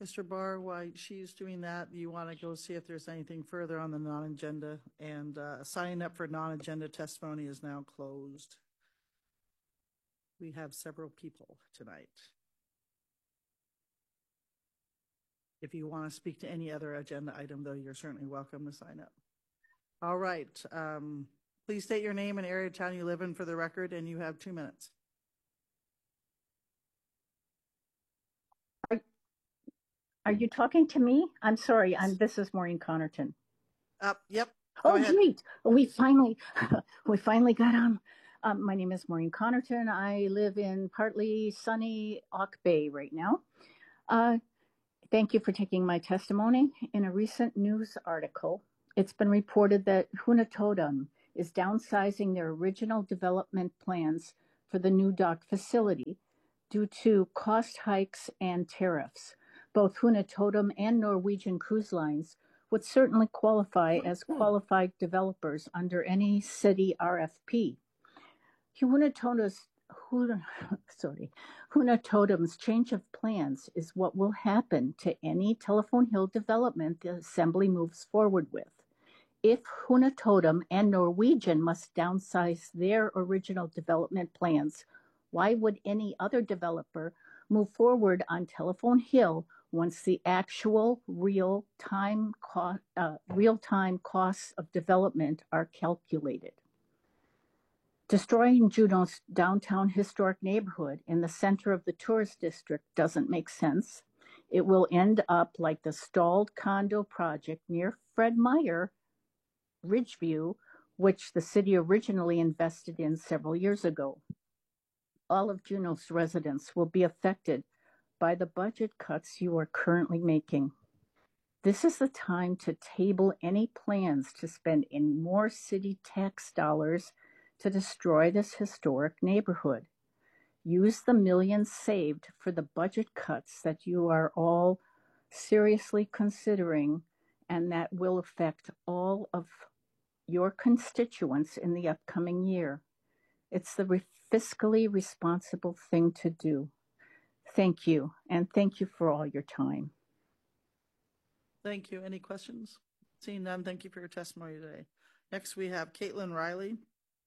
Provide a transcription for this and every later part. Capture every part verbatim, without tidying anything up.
Mister Barr, while she's doing that, you want to go see if there's anything further on the non-agenda, and uh, signing up for non-agenda testimony is now closed. We have several people tonight. If you want to speak to any other agenda item, though, you're certainly welcome to sign up. All right. Um, please state your name and area of town you live in for the record, and you have two minutes. Are, are you talking to me? I'm sorry. I'm. This is Maureen Connerton. Up. Yep. Go oh, ahead. Great. We finally, we finally got on. Um, my name is Maureen Connerton. I live in partly sunny Auk Bay right now. Uh, thank you for taking my testimony. In a recent news article, it's been reported that Hunatotum is downsizing their original development plans for the new dock facility due to cost hikes and tariffs. Both Hunatotum and Norwegian Cruise Lines would certainly qualify as qualified developers under any city R F P. Hunatotum's, sorry, Hunatotum's change of plans is what will happen to any Telephone Hill development the Assembly moves forward with. If Hunatotum and Norwegian must downsize their original development plans, why would any other developer move forward on Telephone Hill once the actual real-time co- uh, real-time costs of development are calculated? Destroying Juneau's downtown historic neighborhood in the center of the tourist district doesn't make sense. It will end up like the stalled condo project near Fred Meyer, Ridgeview, which the city originally invested in several years ago. All of Juneau's residents will be affected by the budget cuts you are currently making. This is the time to table any plans to spend any more city tax dollars to destroy this historic neighborhood. Use the millions saved for the budget cuts that you are all seriously considering and that will affect all of your constituents in the upcoming year. It's the re- fiscally responsible thing to do. Thank you, and thank you for all your time. Thank you. Any questions? Seeing none, thank you for your testimony today. Next, we have Caitlin Riley.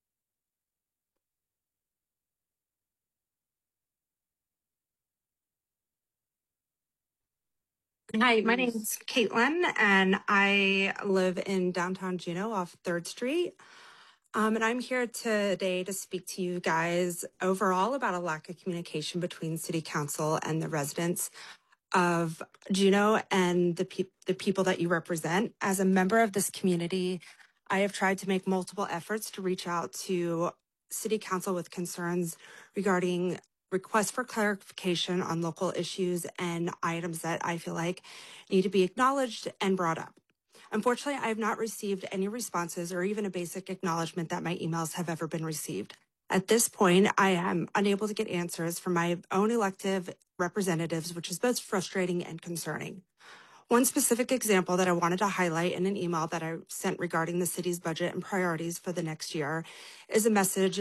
Hi, my name is Caitlin, and I live in downtown Juneau off third street. Um, and I'm here today to speak to you guys overall about a lack of communication between City Council and the residents of Juneau and the, pe- the people that you represent. As a member of this community, I have tried to make multiple efforts to reach out to City Council with concerns regarding requests for clarification on local issues and items that I feel like need to be acknowledged and brought up. Unfortunately, I have not received any responses or even a basic acknowledgement that my emails have ever been received. At this point, I am unable to get answers from my own elected representatives, which is both frustrating and concerning. One specific example that I wanted to highlight in an email that I sent regarding the city's budget and priorities for the next year is a message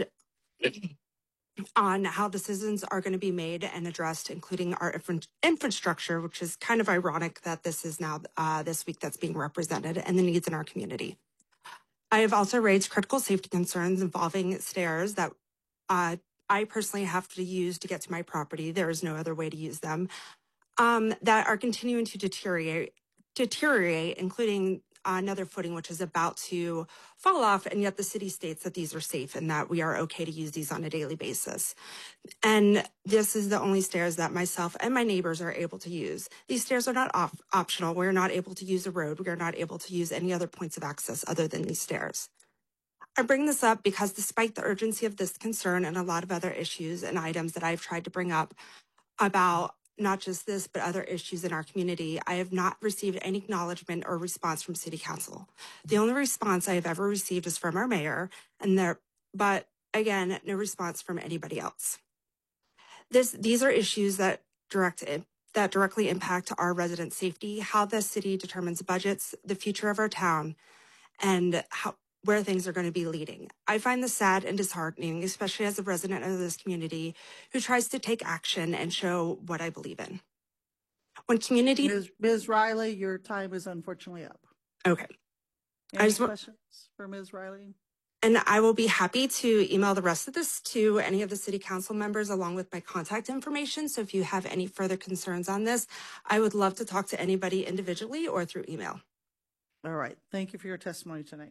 on how decisions are going to be made and addressed, including our infra- infrastructure, which is kind of ironic that this is now uh, this week that's being represented, and the needs in our community. I have also raised critical safety concerns involving stairs that uh, I personally have to use to get to my property. There is no other way to use them, um, that are continuing to deteriorate, deteriorate, including another footing which is about to fall off, and yet the city states that these are safe and that we are okay to use these on a daily basis. And this is the only stairs that myself and my neighbors are able to use. These stairs are not off- optional. We're not able to use a road. We are not able to use any other points of access other than these stairs. I bring this up because despite the urgency of this concern and a lot of other issues and items that I've tried to bring up about not just this, but other issues in our community, I have not received any acknowledgement or response from City Council. The only response I have ever received is from our mayor, and there, but again, no response from anybody else. This, these are issues that direct that directly impact our resident safety, how the city determines budgets, the future of our town, and how where things are going to be leading. I find this sad and disheartening, especially as a resident of this community who tries to take action and show what I believe in. When community, Miz Miz Riley, your time is unfortunately up. okay. I Any just want, questions for Miz Riley? and I will be happy to email the rest of this to any of the city council members along with my contact information. So if you have any further concerns on this, I would love to talk to anybody individually or through email. All right. Thank you for your testimony tonight.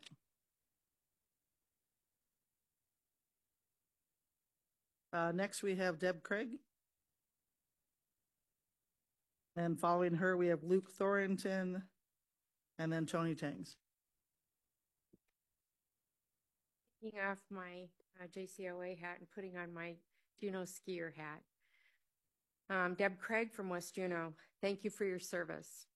Uh, next, we have Deb Craig. And following her, we have Luke Thorrington and then Tony Tangs. Taking off my uh, J C O A hat and putting on my Juneau skier hat. Um, Deb Craig from West Juneau, thank you for your service.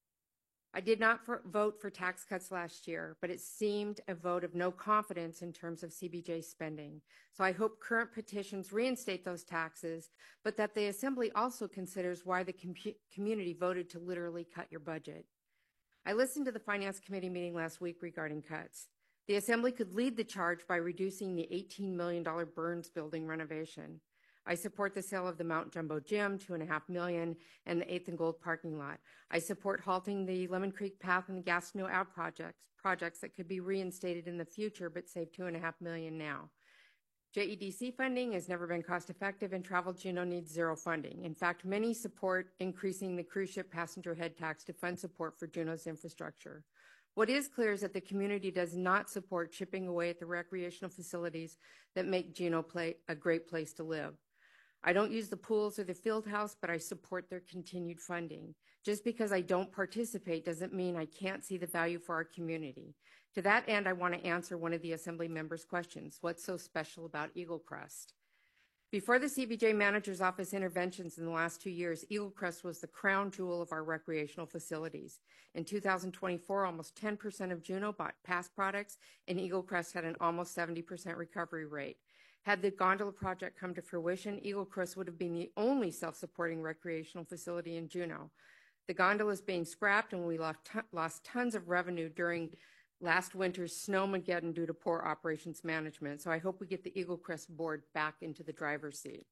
I did not for, vote for tax cuts last year, but it seemed a vote of no confidence in terms of C B J spending. So I hope current petitions reinstate those taxes, but that the Assembly also considers why the com community voted to literally cut your budget. I listened to the Finance Committee meeting last week regarding cuts. The Assembly could lead the charge by reducing the eighteen million dollar Burns building renovation. I support the sale of the Mount Jumbo Gym, two and a half million, and the eighth and Gold parking lot. I support halting the Lemon Creek Path and the Gastineau Ave projects, projects that could be reinstated in the future but save two and a half million now. J E D C funding has never been cost effective, and Travel Juneau needs zero funding. In fact, many support increasing the cruise ship passenger head tax to fund support for Juneau's infrastructure. What is clear is that the community does not support chipping away at the recreational facilities that make Juneau play a great place to live. I don't use the pools or the field house, but I support their continued funding. Just because I don't participate doesn't mean I can't see the value for our community. To that end, I want to answer one of the Assembly members' questions. What's so special about Eagle Crest? Before the C B J Manager's Office interventions in the last two years, Eagle Crest was the crown jewel of our recreational facilities. In two thousand twenty-four, almost ten percent of Juneau bought pass products, and Eagle Crest had an almost seventy percent recovery rate. Had the gondola project come to fruition, Eagle Crest would have been the only self-supporting recreational facility in Juneau. The gondola is being scrapped, and we lost, lost tons of revenue during last winter's snowmageddon due to poor operations management. So I hope we get the Eagle Crest board back into the driver's seat.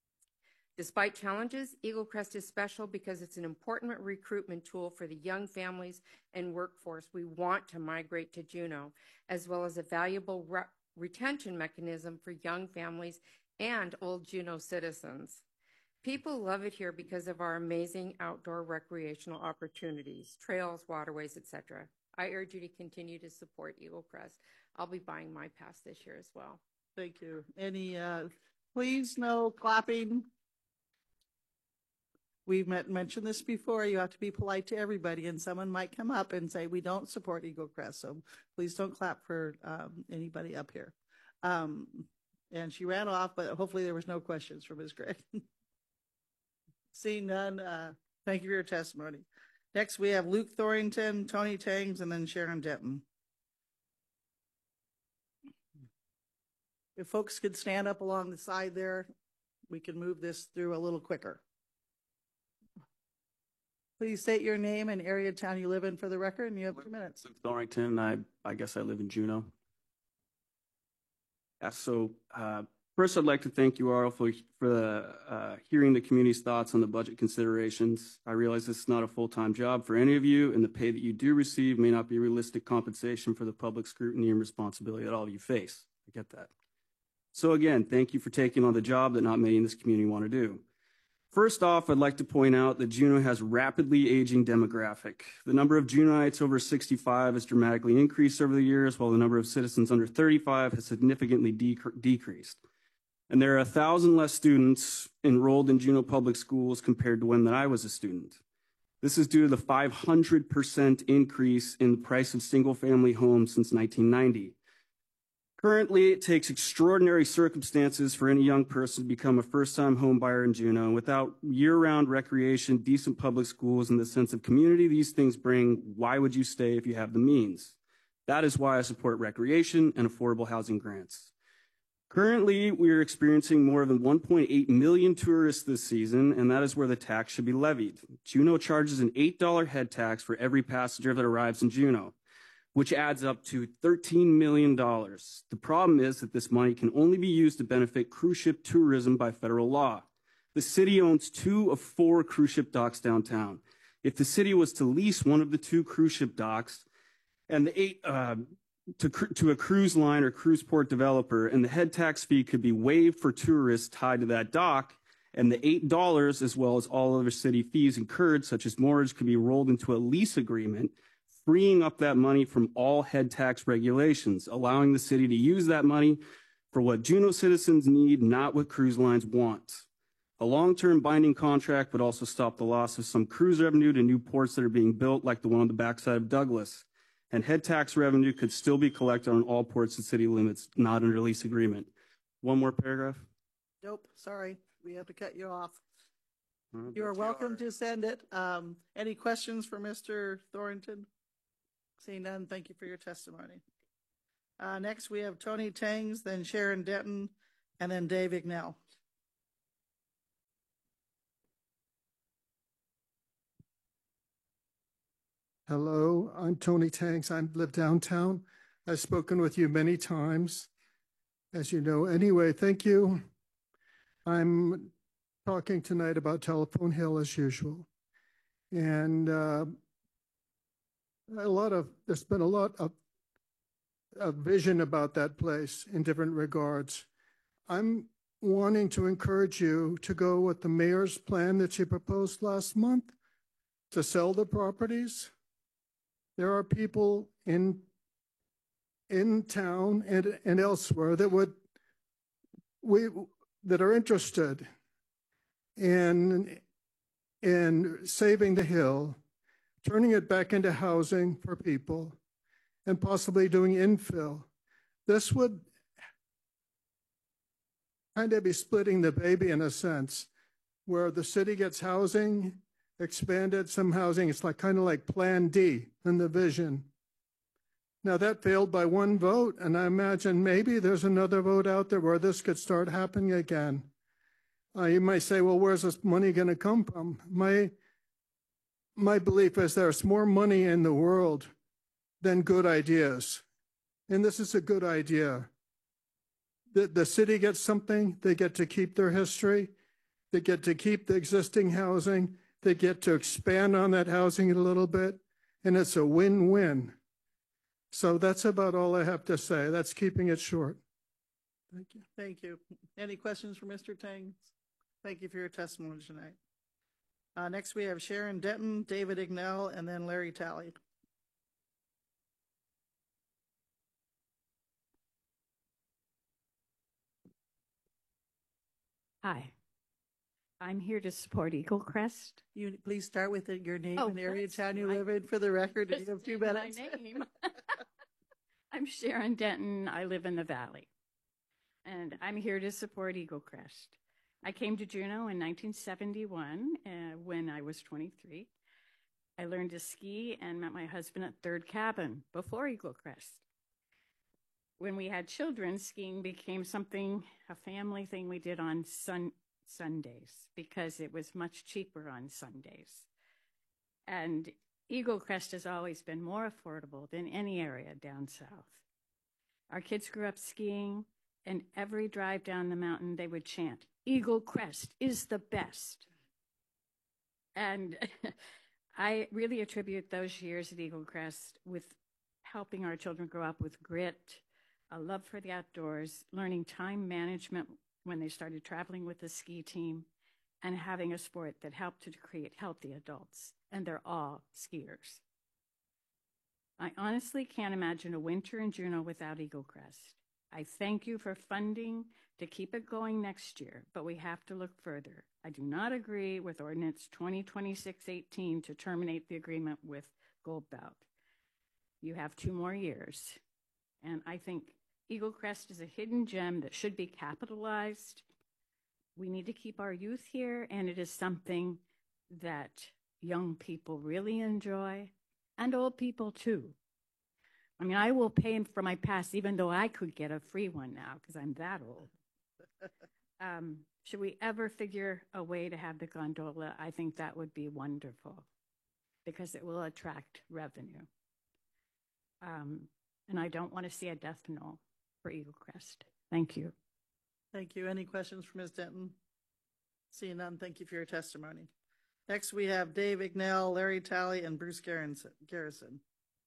Despite challenges, Eagle Crest is special because it's an important recruitment tool for the young families and workforce we want to migrate to Juneau, as well as a valuable re retention mechanism for young families and old Juneau citizens. People love it here because of our amazing outdoor recreational opportunities, trails, waterways, et cetera. I urge you to continue to support Eagle Crest. I'll be buying my pass this year as well. Thank you. Any, uh, please no clapping. We've met, mentioned this before. You have to be polite to everybody, and someone might come up and say, we don't support Eagle Crest. So please don't clap for um, anybody up here. Um, and she ran off, but hopefully there was no questions for Miz Gregg. Seeing none, uh, thank you for your testimony. Next, we have Luke Thorrington, Tony Tangs, and then Sharon Denton. If folks could stand up along the side there, we can move this through a little quicker. Please state your name and area of town you live in for the record, and you have two minutes. Luke Thorrington, I, I guess I live in Juneau. Yeah, so uh, first I'd like to thank you all for, for the, uh, hearing the community's thoughts on the budget considerations. I realize this is not a full-time job for any of you, and the pay that you do receive may not be realistic compensation for the public scrutiny and responsibility that all of you face. I get that. So again, thank you for taking on the job that not many in this community want to do. First off, I'd like to point out that Juneau has rapidly aging demographic. The number of Juneauites over sixty-five has dramatically increased over the years, while the number of citizens under thirty-five has significantly dec decreased. And there are a thousand less students enrolled in Juneau public schools compared to when that I was a student. This is due to the five hundred percent increase in the price of single-family homes since nineteen ninety. Currently, it takes extraordinary circumstances for any young person to become a first-time home buyer in Juneau. Without year-round recreation, decent public schools, and the sense of community these things bring, why would you stay if you have the means? That is why I support recreation and affordable housing grants. Currently, we are experiencing more than one point eight million tourists this season, and that is where the tax should be levied. Juneau charges an eight dollar head tax for every passenger that arrives in Juneau, which adds up to thirteen million dollars. The problem is that this money can only be used to benefit cruise ship tourism by federal law. The city owns two of four cruise ship docks downtown. If the city was to lease one of the two cruise ship docks and the eight uh, to, to a cruise line or cruise port developer, and the head tax fee could be waived for tourists tied to that dock, and the eight dollars, as well as all other city fees incurred, such as mortgage, could be rolled into a lease agreement, freeing up that money from all head tax regulations, allowing the city to use that money for what Juneau citizens need, not what cruise lines want. A long-term binding contract would also stop the loss of some cruise revenue to new ports that are being built, like the one on the backside of Douglas. And head tax revenue could still be collected on all ports and city limits, not under lease agreement. One more paragraph. Nope, sorry, we have to cut you off. Uh, You are that's welcome yours. to send it. Um, any questions for Mister Thornton? Seeing none, thank you for your testimony. Uh, next, we have Tony Tangs, then Sharon Denton, and then Dave Ignell. Hello, I'm Tony Tanks. I live downtown. I've spoken with you many times, as you know. Anyway, thank you. I'm talking tonight about Telephone Hill as usual. And uh, a lot of, there's been a lot of, of vision about that place in different regards. I'm wanting to encourage you to go with the mayor's plan that she proposed last month to sell the properties. There are people in in town and, and elsewhere that would we that are interested in in saving the hill, turning it back into housing for people, and possibly doing infill. This would kind of be splitting the baby in a sense, where the city gets housing, expanded some housing. It's like kind of like Plan D in the vision. Now that failed by one vote, and I imagine maybe there's another vote out there where this could start happening again. Uh, you might say, well, where's this money going to come from? My, my belief is there's more money in the world than good ideas. And this is a good idea. The, the city gets something, they get to keep their history, they get to keep the existing housing, they get to expand on that housing a little bit, and it's a win-win. So that's about all I have to say. That's keeping it short. Thank you. Thank you. Any questions for Mister Tangs? Thank you for your testimony tonight. Uh, next, we have Sharon Denton, David Ignell, and then Larry Talley. Hi, I'm here to support Eagle Crest. You please start with the- your name Oh, and area of that's town you right. live in for the record. You have two Just minutes. my name. I'm Sharon Denton. I live in the Valley, and I'm here to support Eagle Crest. I came to Juneau in nineteen seventy-one uh, when I was twenty-three. I learned to ski and met my husband at Third Cabin before Eagle Crest. When we had children, skiing became something, a family thing we did on sun, Sundays because it was much cheaper on Sundays. And Eagle Crest has always been more affordable than any area down south. Our kids grew up skiing, and every drive down the mountain, they would chant, Eagle Crest is the best. And I really attribute those years at Eagle Crest with helping our children grow up with grit, a love for the outdoors, learning time management when they started traveling with the ski team, and having a sport that helped to create healthy adults. And they're all skiers. I honestly can't imagine a winter in Juneau without Eagle Crest. I thank you for funding to keep it going next year, but we have to look further. I do not agree with Ordinance twenty twenty-six eighteen to terminate the agreement with Goldbelt. You have two more years. And I think Eagle Crest is a hidden gem that should be capitalized. We need to keep our youth here, and it is something that young people really enjoy, and old people too. I mean, I will pay for my pass even though I could get a free one now because I'm that old. Um, should we ever figure a way to have the gondola, I think that would be wonderful because it will attract revenue. Um, and I don't want to see a death knell for Eagle Crest. Thank you. Thank you. Any questions for Miz Denton? Seeing none, thank you for your testimony. Next, we have Dave Ignell, Larry Talley, and Bruce Garrison. Garrison.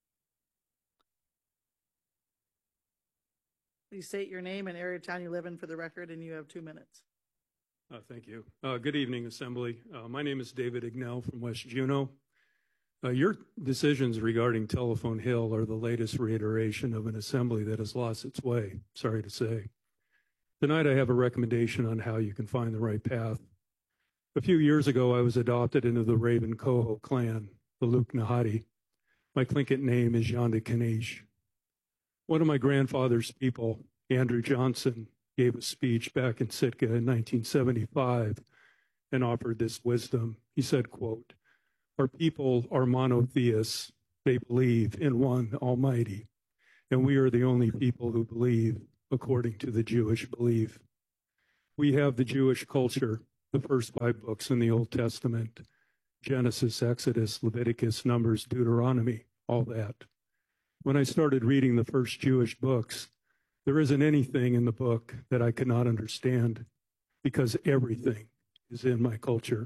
Please state your name and area of town you live in for the record, and you have two minutes. Uh, thank you. Uh, good evening, Assembly. Uh, my name is David Ignell from West Juneau. Uh, your decisions regarding Telephone Hill are the latest reiteration of an Assembly that has lost its way, sorry to say. Tonight, I have a recommendation on how you can find the right path. A few years ago, I was adopted into the Raven Coho clan, the Luke Nahati. My Tlingit name is Yonda Kanish. One of my grandfather's people, Andrew Johnson, gave a speech back in Sitka in nineteen seventy-five and offered this wisdom. He said, quote, "Our people are monotheists. They believe in one Almighty, and we are the only people who believe according to the Jewish belief. We have the Jewish culture, the first five books in the Old Testament, Genesis, Exodus, Leviticus, Numbers, Deuteronomy, all that. When I started reading the first Jewish books, there isn't anything in the book that I could not understand because everything is in my culture."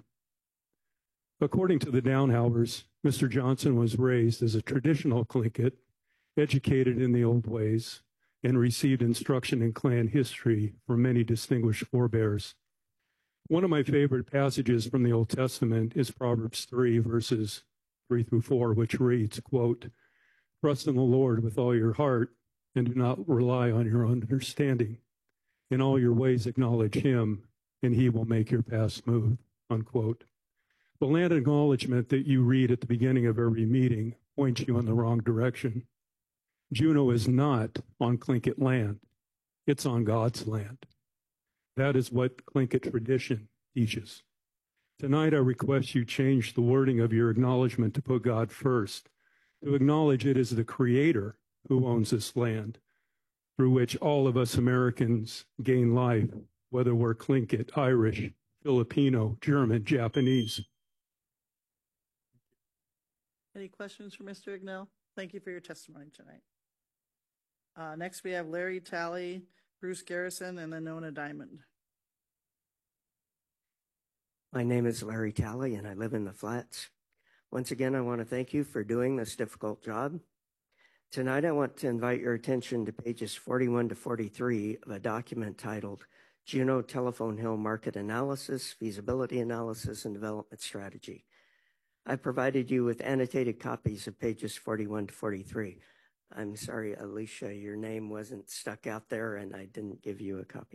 According to the Downhowers, Mister Johnson was raised as a traditional Tlingit, educated in the old ways, and received instruction in clan history from many distinguished forebears. One of my favorite passages from the Old Testament is Proverbs three, verses three through four, which reads, quote, "Trust in the Lord with all your heart and do not rely on your own understanding. In all your ways acknowledge him, and he will make your path smooth," unquote. The land acknowledgement that you read at the beginning of every meeting points you in the wrong direction. Juneau is not on Tlingit land. It's on God's land. That is what Tlingit tradition teaches. Tonight, I request you change the wording of your acknowledgement to put God first, to acknowledge it as the Creator who owns this land, through which all of us Americans gain life, whether we're Tlingit, Irish, Filipino, German, Japanese. Any questions for Mister Ignell? Thank you for your testimony tonight. Uh, next, we have Larry Talley, Bruce Garrison, and then Nona Diamond. My name is Larry Talley, and I live in the Flats. Once again, I want to thank you for doing this difficult job. Tonight, I want to invite your attention to pages forty-one to forty-three of a document titled Juneau Telephone Hill Market Analysis, Feasibility Analysis, and Development Strategy. I provided you with annotated copies of pages forty-one to forty-three. I'm sorry, Alicia, your name wasn't stuck out there and I didn't give you a copy.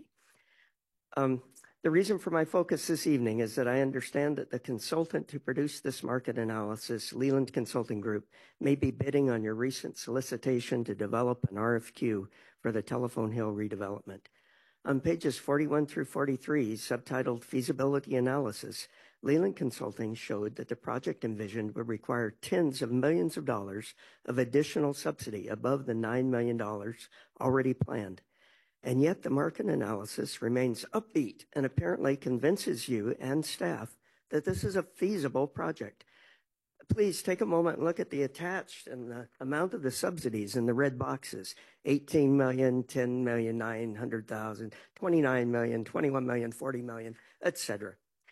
Um, the reason for my focus this evening is that I understand that the consultant who produced this market analysis, Leland Consulting Group, may be bidding on your recent solicitation to develop an R F Q for the Telephone Hill redevelopment. On pages forty-one through forty-three, subtitled Feasibility Analysis, Leland Consulting showed that the project envisioned would require tens of millions of dollars of additional subsidy above the nine million dollars already planned. And yet the market analysis remains upbeat and apparently convinces you and staff that this is a feasible project. Please take a moment and look at the attached and the amount of the subsidies in the red boxes: eighteen million, ten million, nine hundred thousand, twenty-nine million, twenty-one million, forty million, et cetera.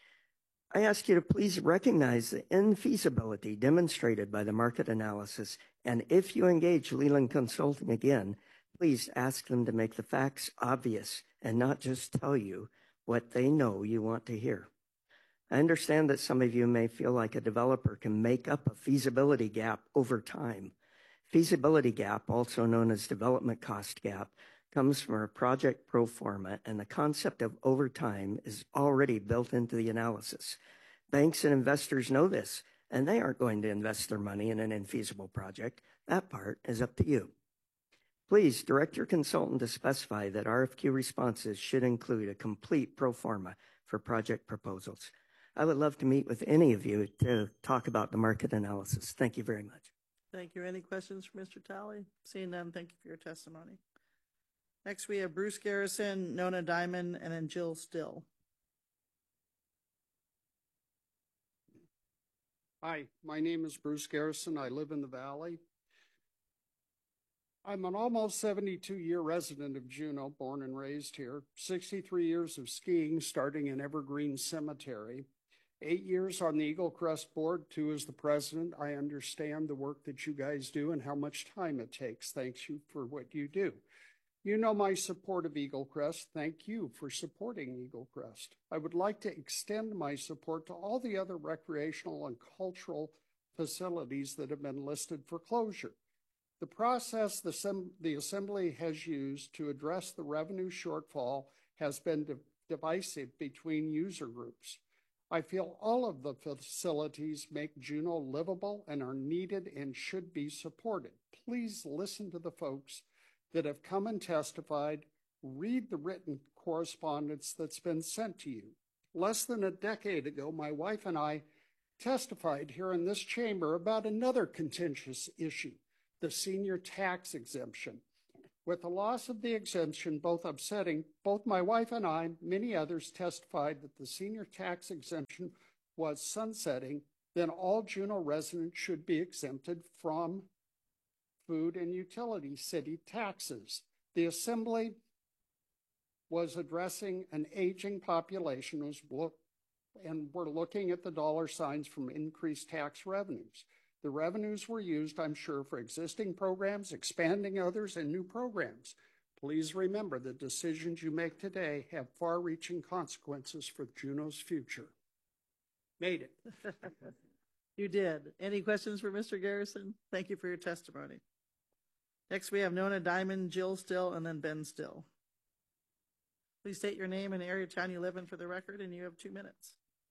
I ask you to please recognize the infeasibility demonstrated by the market analysis, and if you engage Leland Consulting again, please ask them to make the facts obvious and not just tell you what they know you want to hear. I understand that some of you may feel like a developer can make up a feasibility gap over time. Feasibility gap, also known as development cost gap, comes from a project pro forma, and the concept of over time is already built into the analysis. Banks and investors know this, and they aren't going to invest their money in an infeasible project. That part is up to you. Please direct your consultant to specify that R F Q responses should include a complete pro forma for project proposals. I would love to meet with any of you to talk about the market analysis. Thank you very much. Thank you. Any questions for Mister Talley? Seeing none, thank you for your testimony. Next, we have Bruce Garrison, Nona Diamond, and then Jill Still. Hi, my name is Bruce Garrison. I live in the Valley. I'm an almost seventy-two-year resident of Juneau, born and raised here. sixty-three years of skiing, starting in Evergreen Cemetery. Eight years on the Eagle Crest board, two as the president. I understand the work that you guys do and how much time it takes. Thanks you for what you do. You know my support of Eagle Crest. Thank you for supporting Eagle Crest. I would like to extend my support to all the other recreational and cultural facilities that have been listed for closure. The process the, sem- the Assembly has used to address the revenue shortfall has been di- divisive between user groups. I feel all of the facilities make Juneau livable and are needed and should be supported. Please listen to the folks that have come and testified. Read the written correspondence that's been sent to you. Less than a decade ago, my wife and I testified here in this chamber about another contentious issue, the senior tax exemption. With the loss of the exemption both upsetting, both my wife and I, many others testified that the senior tax exemption was sunsetting, then all Juneau residents should be exempted from food and utility city taxes. The Assembly was addressing an aging population was look, and we're looking at the dollar signs from increased tax revenues. The revenues were used, I'm sure, for existing programs, expanding others, and new programs. Please remember the decisions you make today have far-reaching consequences for Juneau's future. Made it. You did. Any questions for Mister Garrison? Thank you for your testimony. Next, we have Nona Diamond, Jill Still, and then Ben Still. Please state your name and area town you live in for the record, and you have two minutes.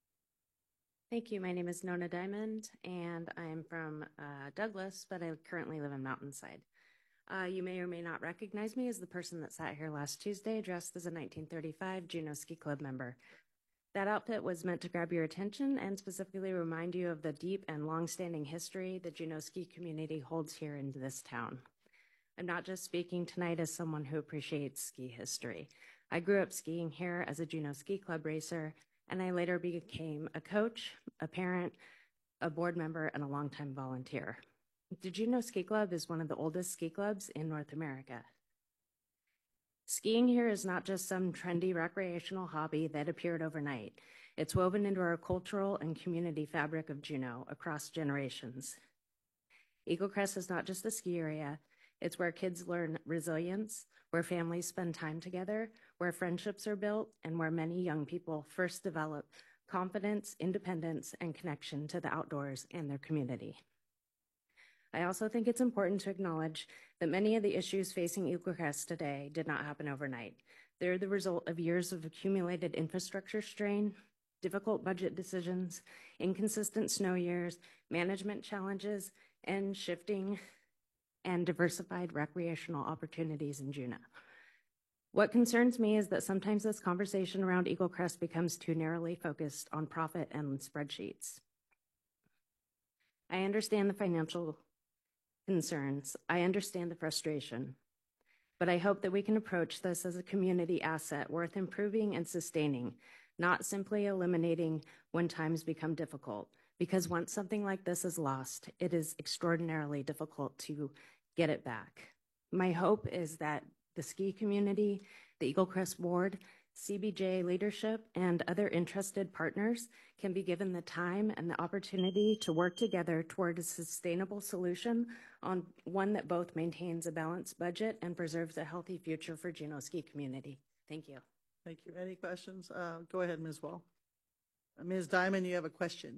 Thank you. My name is Nona Diamond, and I'm from uh, Douglas, but I currently live in Mountainside. Uh, you may or may not recognize me as the person that sat here last Tuesday dressed as a nineteen thirty-five Juneau Ski Club member. That outfit was meant to grab your attention and specifically remind you of the deep and long-standing history the Juneau ski community holds here in this town. I'm not just speaking tonight as someone who appreciates ski history. I grew up skiing here as a Juneau Ski Club racer, and I later became a coach, a parent, a board member, and a longtime volunteer. The Juneau Ski Club is one of the oldest ski clubs in North America. Skiing here is not just some trendy recreational hobby that appeared overnight. It's woven into our cultural and community fabric of Juneau across generations. Eagle Crest is not just a ski area. It's where kids learn resilience, where families spend time together, where friendships are built, and where many young people first develop confidence, independence, and connection to the outdoors and their community. I also think it's important to acknowledge that many of the issues facing Eagle Crest today did not happen overnight. They're the result of years of accumulated infrastructure strain, difficult budget decisions, inconsistent snow years, management challenges, and shifting and diversified recreational opportunities in Juneau. What concerns me is that sometimes this conversation around Eagle Crest becomes too narrowly focused on profit and spreadsheets. I understand the financial concerns. I understand the frustration, but I hope that we can approach this as a community asset worth improving and sustaining, not simply eliminating when times become difficult, because once something like this is lost, it is extraordinarily difficult to get it back. My hope is that the ski community, the Eagle Crest Board, C B J leadership, and other interested partners can be given the time and the opportunity to work together toward a sustainable solution on one that both maintains a balanced budget and preserves a healthy future for Juneau ski community. Thank you. Thank you. Any questions? Uh, go ahead, Miz Wall. Uh, Miz Diamond, you have a question.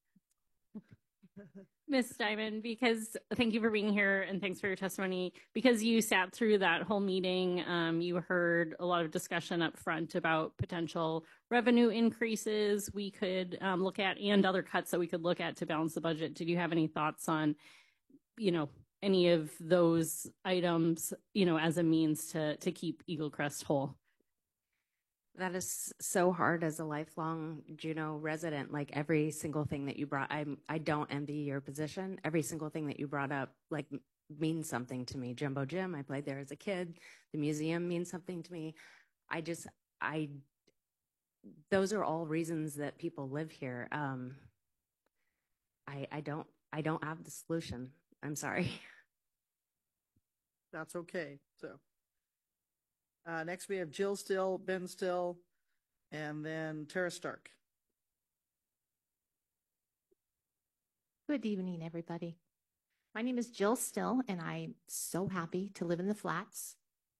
Miz Diamond, because thank you for being here and thanks for your testimony. Because you sat through that whole meeting, um, you heard a lot of discussion up front about potential revenue increases we could um, look at and other cuts that we could look at to balance the budget. Did you have any thoughts on, you know, any of those items, you know, as a means to to keep Eagle Crest whole? That is so hard as a lifelong Juneau resident. Like every single thing that you brought, I I don't envy your position. Every single thing that you brought up, like, means something to me. Jumbo Gym, I played there as a kid. The museum means something to me. I just, I, those are all reasons that people live here. Um, I I don't I don't have the solution. I'm sorry. That's okay. So. Uh, next, we have Jill Still, Ben Still, and then Tara Stark. Good evening, everybody. My name is Jill Still, and I'm so happy to live in the Flats.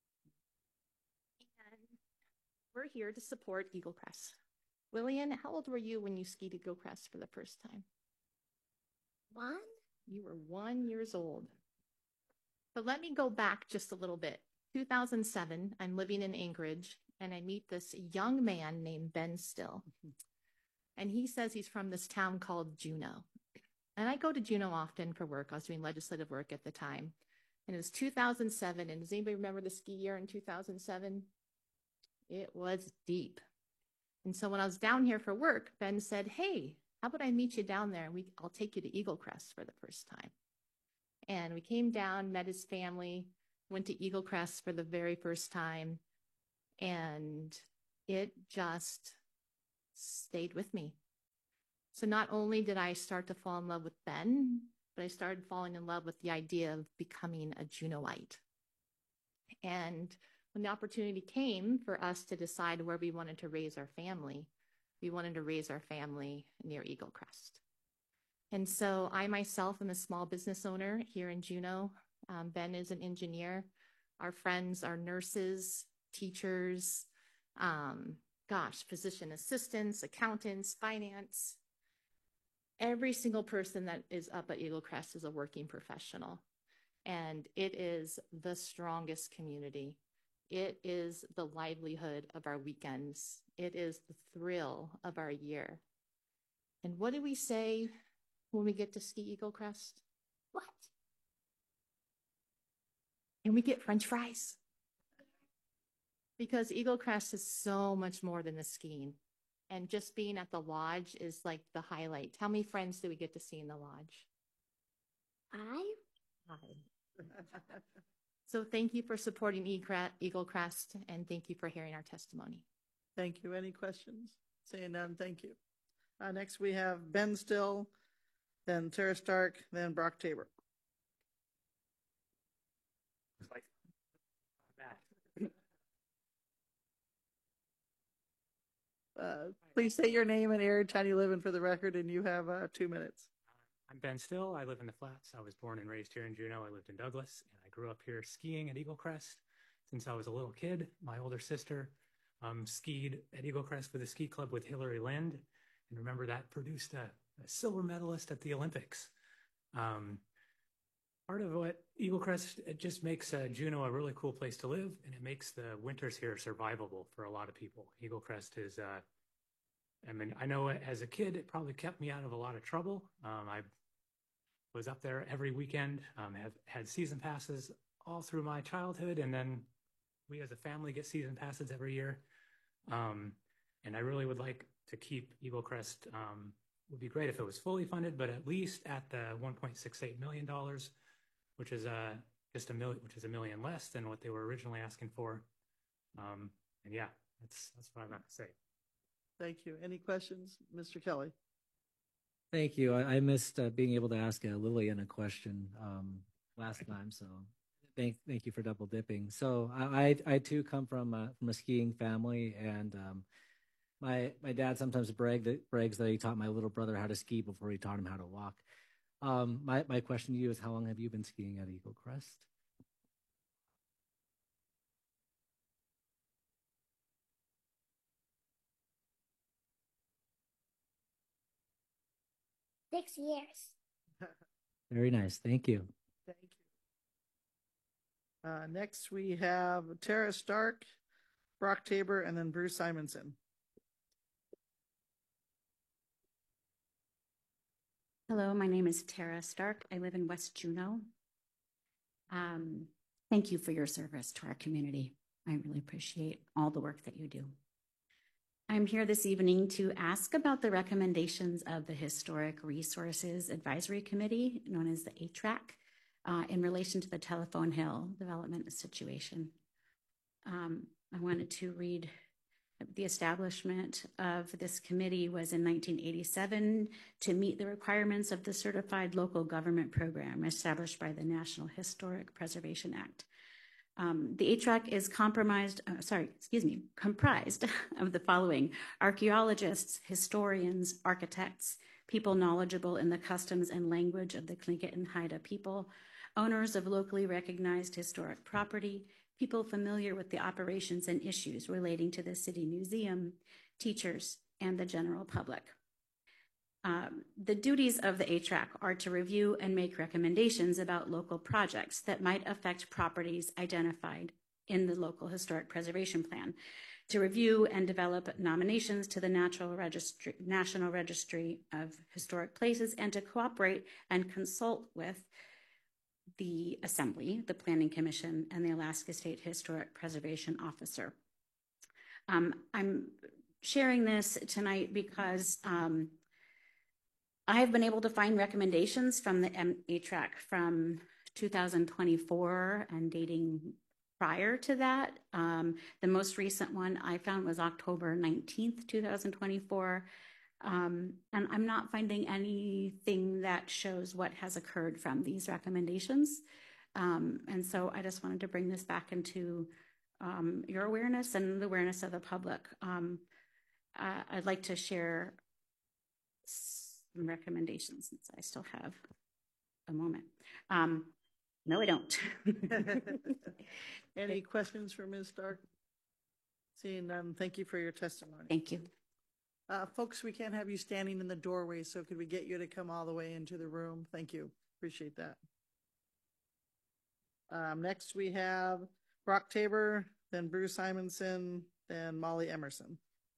And we're here to support Eagle Crest. Lillian, how old were you when you skied Eagle Crest for the first time? One? You were one years old. But let me go back just a little bit. two thousand seven, I'm living in Anchorage, and I meet this young man named Ben Still. And he says he's from this town called Juneau. And I go to Juneau often for work. I was doing legislative work at the time. And it was two thousand seven. And does anybody remember the ski year in two thousand seven? It was deep. And so when I was down here for work, Ben said, hey, how about I meet you down there and we, I'll take you to Eagle Crest for the first time. And we came down, met his family, went to Eagle Crest for the very first time. And it just stayed with me. So not only did I start to fall in love with Ben, but I started falling in love with the idea of becoming a Juneauite. And when the opportunity came for us to decide where we wanted to raise our family, we wanted to raise our family near Eagle Crest. And so I myself am a small business owner here in Juneau. Um, Ben is an engineer. Our friends are nurses, teachers, um, gosh, physician assistants, accountants, finance. Every single person that is up at Eagle Crest is a working professional. And it is the strongest community. It is the livelihood of our weekends. It is the thrill of our year. And what do we say when we get to ski Eagle Crest? What? And we get French fries. Because Eagle Crest is so much more than the skiing. And just being at the lodge is like the highlight. How many friends do we get to see in the lodge? Five. Five. So thank you for supporting Eagle Crest, and thank you for hearing our testimony. Thank you. Any questions? Saying none, thank you. Uh, next we have Ben Still, then Tara Stark, then Brock Tabor. Uh, please say your name and area town you live in for the record, and you have uh, two minutes. I'm Ben Still. I live in the Flats. I was born and raised here in Juneau. I lived in Douglas, and I grew up here skiing at Eagle Crest since I was a little kid. My older sister um, skied at Eagle Crest for the ski club with Hillary Lind, and remember that produced a, a silver medalist at the Olympics. Um, part of what Eagle Crest, it just makes uh, Juneau a really cool place to live, and it makes the winters here survivable for a lot of people. Eagle Crest is, uh, I mean, I know as a kid, it probably kept me out of a lot of trouble. Um, I was up there every weekend, um, have had season passes all through my childhood, and then we as a family get season passes every year. Um, and I really would like to keep Eagle Crest. Um, it would be great if it was fully funded, but at least at the one point six eight million dollars, which is uh, just a million, which is a million less than what they were originally asking for. Um, and yeah, that's that's what I've got to say. Thank you. Any questions, Mister Kelly? Thank you. I, I missed uh, being able to ask uh, Lillian a question um, last time, so thank thank you for double dipping. So I I, I too come from a, from a skiing family, and um, my my dad sometimes brag that, brags that he taught my little brother how to ski before he taught him how to walk. Um, my my question to you is, how long have you been skiing at Eagle Crest? Six years. Very nice. Thank you. Thank you. Uh, next, we have Tara Stark, Brock Tabor, and then Bruce Simonson. Hello, my name is Tara Stark. I live in West Juneau. Um, thank you for your service to our community. I really appreciate all the work that you do. I'm here this evening to ask about the recommendations of the Historic Resources Advisory Committee, known as the A T R A C, uh, in relation to the Telephone Hill development situation. Um, I wanted to read the establishment of this committee was in nineteen eighty-seven to meet the requirements of the Certified Local Government Program established by the National Historic Preservation Act. Um, the A T R A C is compromised, uh, sorry, excuse me, comprised of the following: archaeologists, historians, architects, people knowledgeable in the customs and language of the Tlingit and Haida people, owners of locally recognized historic property, people familiar with the operations and issues relating to the city museum, teachers, and the general public. Um, the duties of the A T R A C are to review and make recommendations about local projects that might affect properties identified in the local historic preservation plan, to review and develop nominations to the Natural Registry, National Registry of Historic Places, and to cooperate and consult with the Assembly, the Planning Commission, and the Alaska State Historic Preservation Officer. Um, I'm sharing this tonight because um, I have been able to find recommendations from the A T R A C from two thousand twenty-four and dating prior to that. Um, the most recent one I found was October nineteenth, two thousand twenty-four. Um, and I'm not finding anything that shows what has occurred from these recommendations. Um, and so I just wanted to bring this back into um, your awareness and the awareness of the public. Um, uh, I'd like to share some recommendations since I still have a moment. Um, no, I don't. Any questions for Miz Stark? Seeing none, thank you for your testimony. Thank you. Uh, folks, we can't have you standing in the doorway, so could we get you to come all the way into the room? Thank you. Appreciate that. Um, next, we have Brock Tabor, then Bruce Simonson, then Molly Emerson.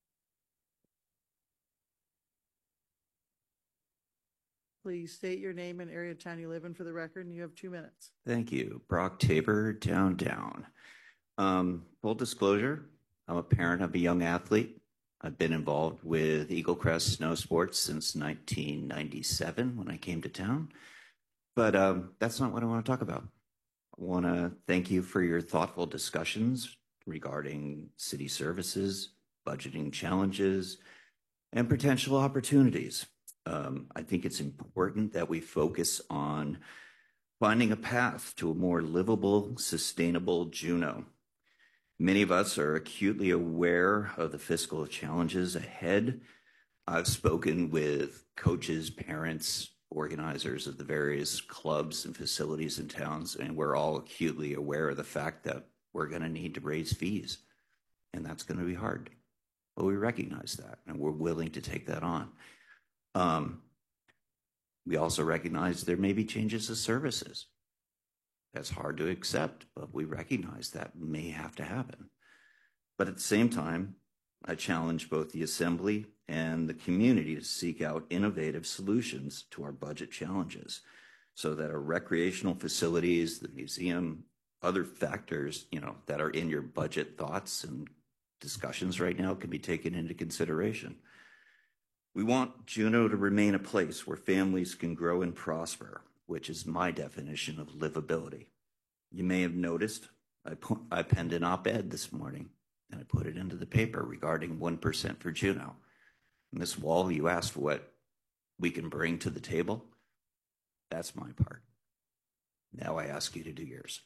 Please state your name and area of town you live in for the record, and you have two minutes. Thank you. Brock Tabor, downtown. Um, full disclosure, I'm a parent of a young athlete. I've been involved with Eagle Crest Snow Sports since nineteen ninety-seven when I came to town. But um, that's not what I want to talk about. I want to thank you for your thoughtful discussions regarding city services, budgeting challenges, and potential opportunities. Um, I think it's important that we focus on finding a path to a more livable, sustainable Juneau. Many of us are acutely aware of the fiscal challenges ahead. I've spoken with coaches, parents, organizers of the various clubs and facilities in towns, and we're all acutely aware of the fact that we're going to need to raise fees, and that's going to be hard. But we recognize that, and we're willing to take that on. Um, we also recognize there may be changes to services. That's hard to accept, but we recognize that may have to happen. But at the same time, I challenge both the Assembly and the community to seek out innovative solutions to our budget challenges so that our recreational facilities, the museum, other factors, you know, that are in your budget thoughts and discussions right now can be taken into consideration. We want Juneau to remain a place where families can grow and prosper, which is my definition of livability. You may have noticed I, put, I penned an op-ed this morning and I put it into the paper regarding one percent for Juneau. Miz Wall, you asked for what we can bring to the table. That's my part. Now I ask you to do yours.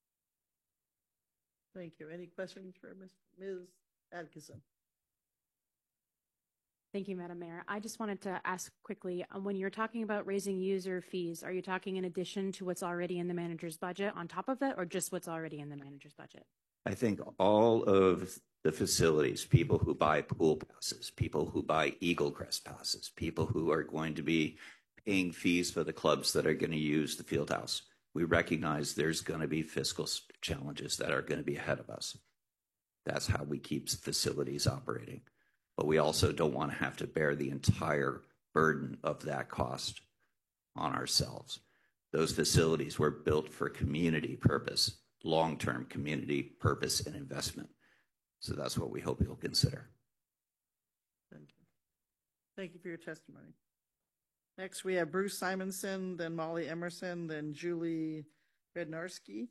Thank you. Any questions for Miz Atkinson? Thank you, Madam Mayor. I just wanted to ask quickly, um, when you're talking about raising user fees, are you talking in addition to what's already in the manager's budget on top of it, or just what's already in the manager's budget? I think all of the facilities, people who buy pool passes, people who buy Eagle Crest passes, people who are going to be paying fees for the clubs that are going to use the field house, we recognize there's going to be fiscal challenges that are going to be ahead of us. That's how we keep facilities operating. But we also don't want to have to bear the entire burden of that cost on ourselves. Those facilities were built for community purpose, long-term community purpose and investment. So that's what we hope you'll consider. Thank you. Thank you for your testimony. Next, we have Bruce Simonson, then Molly Emerson, then Julie Bednarski.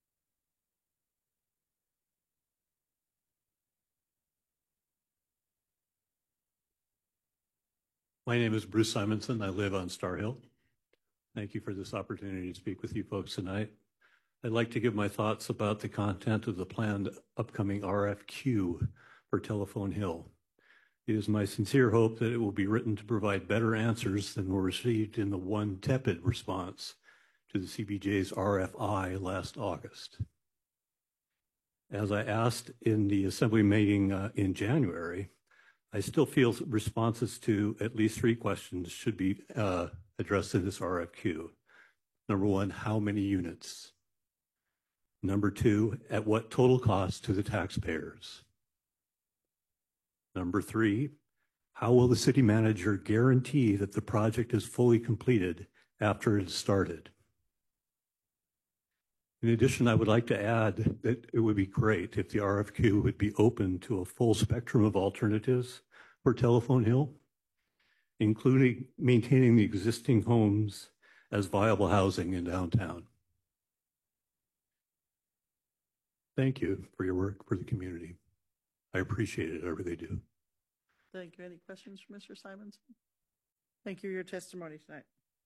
My name is Bruce Simonson. I live on Star Hill. Thank you for this opportunity to speak with you folks tonight. I'd like to give my thoughts about the content of the planned upcoming R F Q for Telephone Hill. It is my sincere hope that it will be written to provide better answers than were received in the one tepid response to the C B J's R F I last August. As I asked in the Assembly meeting uh, in January, I still feel responses to at least three questions should be uh, addressed in this R F Q. Number one, how many units? Number two, at what total cost to the taxpayers? Number three, how will the city manager guarantee that the project is fully completed after it is started? In addition, I would like to add that it would be great if the R F Q would be open to a full spectrum of alternatives for Telephone Hill, including maintaining the existing homes as viable housing in downtown. Thank you for your work for the community. I appreciate it, whatever they do. Thank you. Any questions for Mister Simonson? Thank you for your testimony tonight.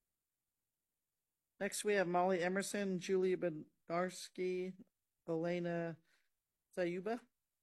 Next, we have Molly Emerson, Julie Benarski, Elena Zayuba.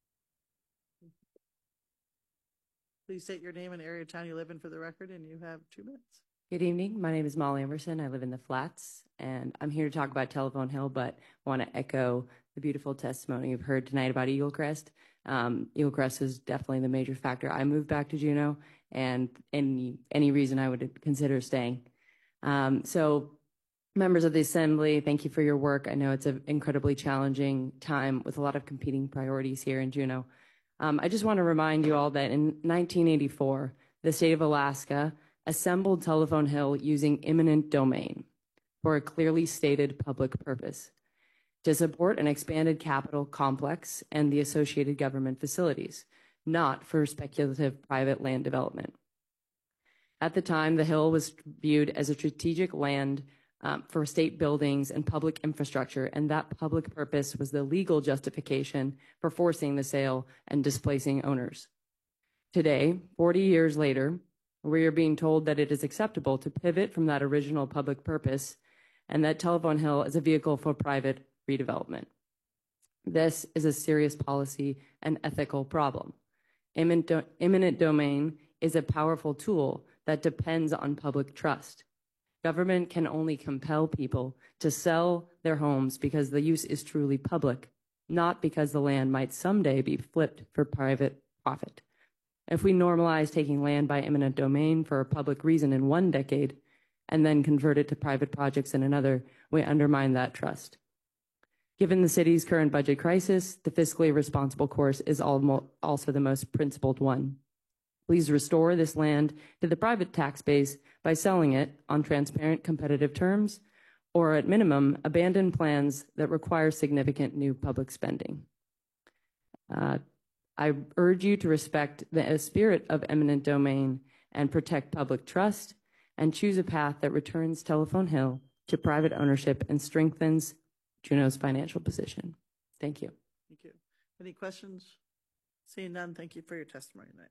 Please state your name and area of town you live in for the record, and you have two minutes. Good evening. My name is Molly Emerson. I live in the Flats, and I'm here to talk about Telephone Hill, but want to echo the beautiful testimony you've heard tonight about Eagle Crest. Um, Eagle Crest is definitely the major factor. I moved back to Juneau, and any any reason I would consider staying. Um, so, members of the Assembly, thank you for your work. I know it's an incredibly challenging time with a lot of competing priorities here in Juneau. Um, I just want to remind you all that in nineteen eighty-four, the state of Alaska assembled Telephone Hill using eminent domain for a clearly stated public purpose: to support an expanded capital complex and the associated government facilities, not for speculative private land development. At the time, the Hill was viewed as a strategic land um, for state buildings and public infrastructure, and that public purpose was the legal justification for forcing the sale and displacing owners. Today, forty years later, we are being told that it is acceptable to pivot from that original public purpose and that Telephone Hill is a vehicle for private redevelopment. This is a serious policy and ethical problem. Eminent, do eminent domain is a powerful tool that depends on public trust. Government can only compel people to sell their homes because the use is truly public, not because the land might someday be flipped for private profit. If we normalize taking land by eminent domain for a public reason in one decade and then convert it to private projects in another, we undermine that trust. Given the city's current budget crisis, the fiscally responsible course is also the most principled one. Please restore this land to the private tax base by selling it on transparent, competitive terms, or at minimum, abandon plans that require significant new public spending. Uh, I urge you to respect the spirit of eminent domain and protect public trust, and choose a path that returns Telephone Hill to private ownership and strengthens Juneau's financial position. Thank you. Thank you. Any questions? Seeing none, thank you for your testimony tonight.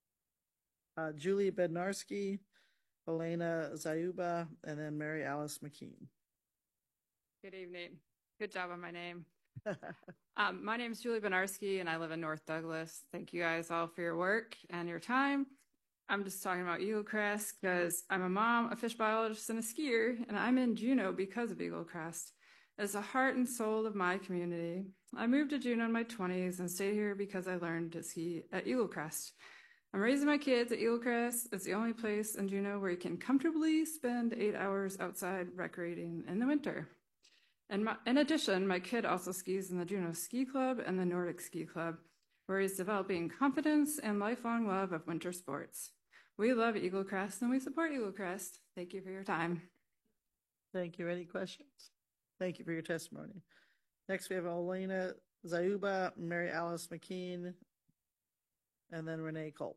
Uh, Julie Bednarski, Elena Zayuba, and then Mary Alice McKean. Good evening. Good job on my name. um, my name is Julie Benarski, and I live in North Douglas. Thank you guys all for your work and your time. I'm just talking about Eagle Crest because I'm a mom, a fish biologist, and a skier, and I'm in Juneau because of Eagle Crest. It's the heart and soul of my community. I moved to Juneau in my twenties and stayed here because I learned to ski at Eagle Crest. I'm raising my kids at Eagle Crest. It's the only place in Juneau where you can comfortably spend eight hours outside recreating in the winter. And my, in addition, my kid also skis in the Juneau Ski Club and the Nordic Ski Club, where he's developing confidence and lifelong love of winter sports. We love Eagle Crest and we support Eagle Crest. Thank you for your time. Thank you. Any questions? Thank you for your testimony. Next, we have Elena Zayuba, Mary Alice McKean, and then Renee Cole.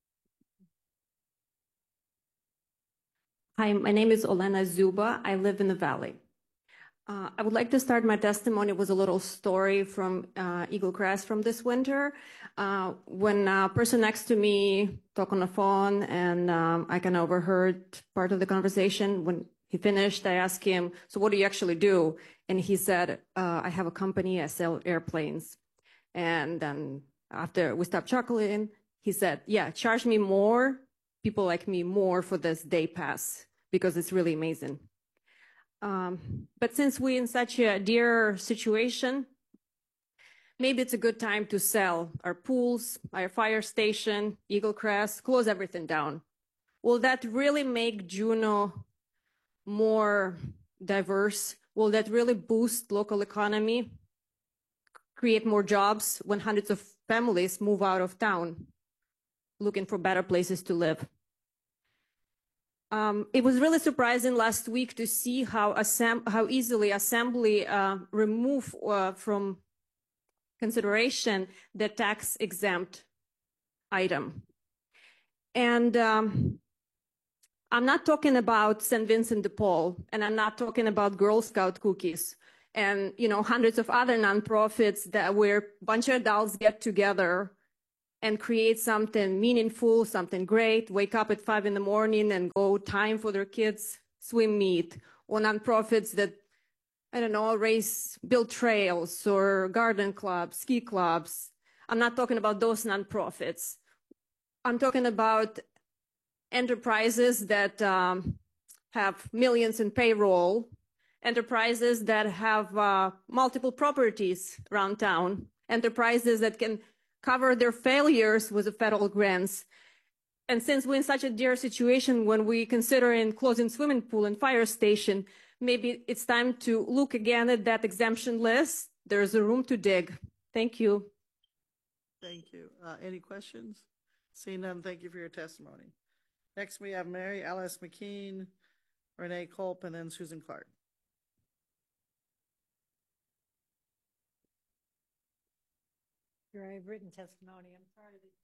Hi, my name is Olena Zuba. I live in the Valley. Uh, I would like to start my testimony with a little story from uh, Eagle Crest from this winter. Uh, when a person next to me talked on the phone and um, I kind of overheard part of the conversation, when he finished, I asked him, so what do you actually do? And he said, uh, I have a company, I sell airplanes. And then after we stopped chuckling, he said, yeah, charge me more, people like me more for this day pass because it's really amazing. Um, but since we're in such a dear situation, maybe it's a good time to sell our pools, our fire station, Eagle Crest, close everything down. Will that really make Juneau more diverse? Will that really boost local economy, create more jobs when hundreds of families move out of town looking for better places to live? Um, it was really surprising last week to see how, assemb- how easily Assembly uh, removed uh, from consideration the tax exempt item. And um, I'm not talking about Saint Vincent de Paul, and I'm not talking about Girl Scout cookies and, you know, hundreds of other nonprofits that where a bunch of adults get together and create something meaningful, something great, wake up at five in the morning and go time for their kids' swim meet, or nonprofits that, I don't know, raise, build trails or garden clubs, ski clubs. I'm not talking about those nonprofits. I'm talking about enterprises that um, have millions in payroll, enterprises that have uh, multiple properties around town, enterprises that can cover their failures with the federal grants. And since we're in such a dear situation when we consider in closing swimming pool and fire station, maybe it's time to look again at that exemption list. There's a room to dig. Thank you. Thank you. Uh, any questions? Seeing none, thank you for your testimony. Next, we have Mary Alice McKean, Renee Culp, and then Susan Clark. Here I have written testimony. I'm sorry that